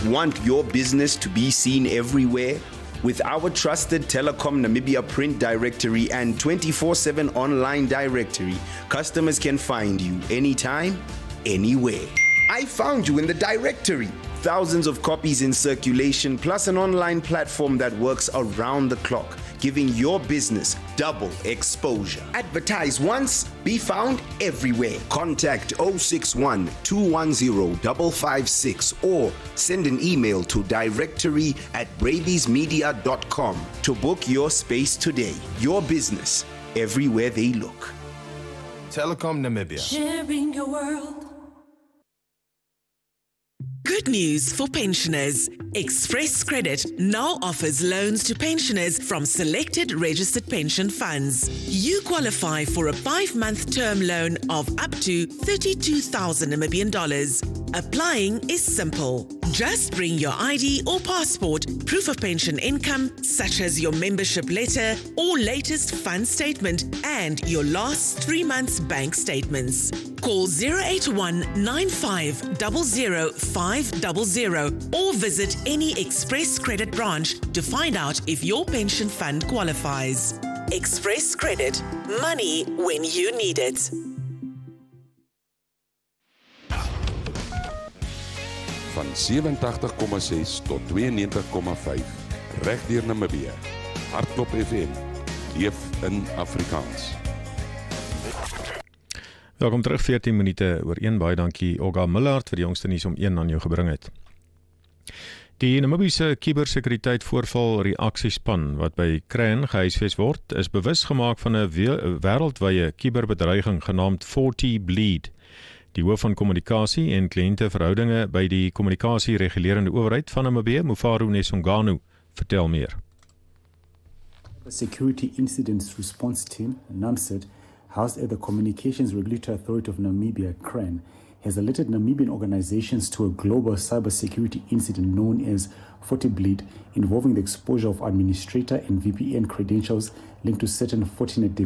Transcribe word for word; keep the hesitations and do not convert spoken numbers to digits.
Want your business to be seen everywhere? With our trusted Telecom Namibia print directory and twenty-four seven online directory, customers can find you anytime, anywhere. I found you in the directory. Thousands of copies in circulation, plus an online platform that works around the clock, giving your business double exposure. Advertise once, be found everywhere. Contact zero six one, two one zero, five five six or send an email to directory at bravies media dot com to book your space today. Your business, everywhere they look. Telecom Namibia. Sharing your world. Good news for pensioners. Express Credit now offers loans to pensioners from selected registered pension funds. You qualify for a five-month term loan of up to thirty-two thousand Namibian dollars. Applying is simple. Just bring your I D or passport, proof of pension income, such as your membership letter or latest fund statement, and your last three months bank statements. Call zero eight one, nine five zero zero, five zero zero or visit any Express Credit branch to find out if your pension fund qualifies. Express Credit. Money when you need it. Van sevenentagtig komma ses tot tweeënnegentig komma vyf reg deur Namibië. Hardklop F M. Leef in Afrikaans. Welkom terug, veertien minute oor een. Baie dankie Olga Millard vir die jongste nuus om een aan jou gebring het. Die Namibiese kubersekuriteit voorval reaksiespan wat by Crane gehuisves word, is bewus gemaak van 'n wêreldwye kuberbedreiging genaamd forty Bleed. Die hoof van kommunikasie en kliënteverhoudinge by die kommunikasieregulerende owerheid van Namibië, Mufaro Nesonganu, vertel meer. The Security Incidents Response Team, NAMSID, housed at the Communications Regulatory Authority of Namibia, CRAN, has alerted Namibian organizations to a global cybersecurity incident known as forty Bleed, involving the exposure of administrator and V P N credentials linked to certain Fortinet